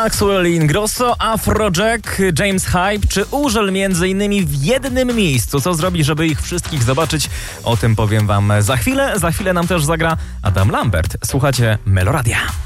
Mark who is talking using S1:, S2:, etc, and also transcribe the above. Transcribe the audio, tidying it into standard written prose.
S1: Maxwell Ingrosso, Afrojack, James Hype czy Urzel m.in. w jednym miejscu. Co zrobić, żeby ich wszystkich zobaczyć? O tym powiem wam za chwilę. Za chwilę nam też zagra Adam Lambert. Słuchacie Meloradia.